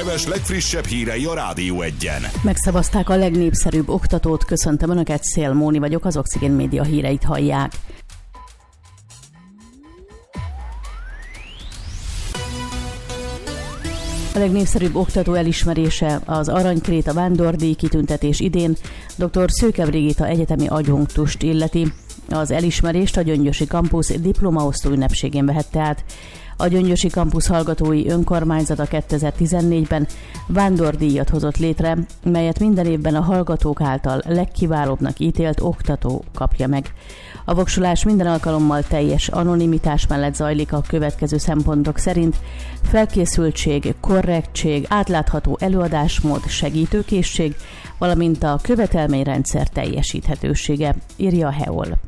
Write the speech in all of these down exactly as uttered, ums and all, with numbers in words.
Heves legfrissebb hírei a Rádió Egyen. Megszavazták a legnépszerűbb oktatót. Köszöntöm Önöket, Szél Móni vagyok, az Oxigén Média híreit hallják. A legnépszerűbb oktató elismerése az Aranykréta Vándordíj kitüntetés idén dr. Szőke Brigitta egyetemi adjunktust illeti. Az elismerést a Gyöngyösi Kampusz diplomaosztó ünnepségén vehette át. A Gyöngyösi Kampusz hallgatói önkormányzata kétezer-tizennégyben vándordíjat hozott létre, melyet minden évben a hallgatók által legkiválóbbnak ítélt oktató kapja meg. A voksolás minden alkalommal teljes anonimitás mellett zajlik a következő szempontok szerint: felkészültség, korrektség, átlátható előadásmód, segítőkészség, valamint a követelményrendszer teljesíthetősége, írja a hé e o el.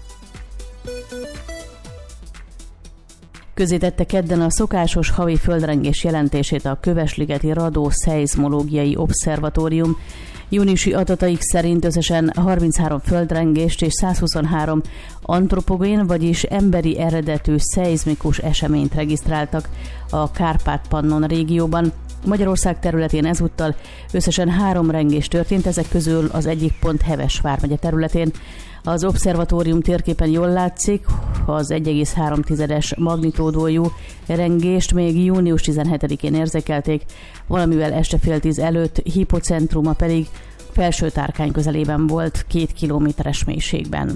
Közzétette kedden a szokásos havi földrengés jelentését a Kövesligeti Radó-Szeizmológiai Obszervatórium. Júniusi adataik szerint összesen harminchárom földrengést és százhuszonhárom antropogén, vagyis emberi eredetű szeizmikus eseményt regisztráltak a Kárpát-Pannon régióban. Magyarország területén ezúttal összesen három rengés történt, ezek közül az egyik pont Heves vármegye területén. Az obszervatórium térképen jól látszik, az egy egész három tizedes magnitódójú rengést még június tizenhetedikén érzékelték, valamivel este fél tíz előtt, hipocentruma pedig Felső Tárkány közelében volt, két kilométeres mélységben.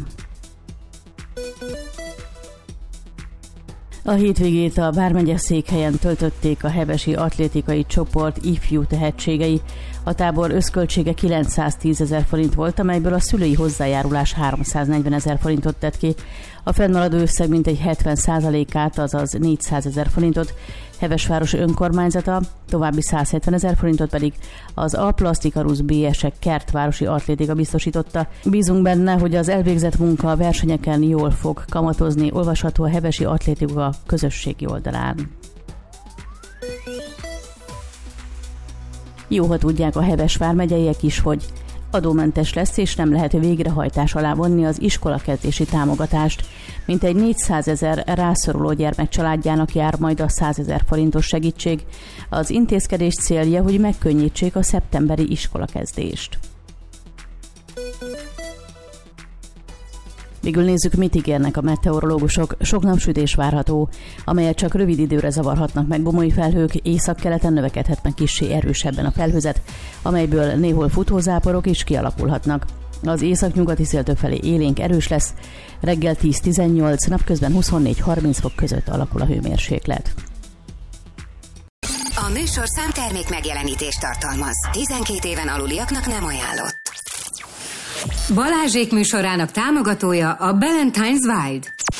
A hétvégét a vármegye székhelyen töltötték a hevesi atlétikai csoport ifjú tehetségei. A tábor összköltsége kilencszáztízezer forint volt, amelyből a szülői hozzájárulás háromszáznegyvenezer forintot tett ki. A fennmaradó összeg mintegy hetven százalékát, azaz négyszázezer forintot Hevesváros önkormányzata, további százhetvenezer forintot pedig az Alplasztikarusz bé es-ek kertvárosi atlétika biztosította. Bízunk benne, hogy az elvégzett munka a versenyeken jól fog kamatozni, olvasható a hevesi atlétika közösségi oldalán. Jó, ha tudják a Heves vármegyeiek is, hogy adómentes lesz, és nem lehet végrehajtás alá vonni az iskolakezdési támogatást. Mintegy négyszázezer rászoruló gyermek családjának jár majd a százezer forintos segítség. Az intézkedés célja, hogy megkönnyítsék a szeptemberi iskolakezdést. Végül nézzük, mit ígérnek a meteorológusok. Sok napsütés várható, amelyet csak rövid időre zavarhatnak meg gomoly felhők, északkeleten növekedhet meg kissé erősebben a felhőzet, amelyből néhol futózáporok is kialakulhatnak. Az északnyugati szél többfelé élénk erős lesz, reggel tíz-tizennyolc, napközben huszonnégy-harminc fok között alakul a hőmérséklet. A műsorszám termék megjelenítést tartalmaz. tizenkét éven aluliaknak nem ajánlott. Balázsék műsorának támogatója a Ballantine's Wild.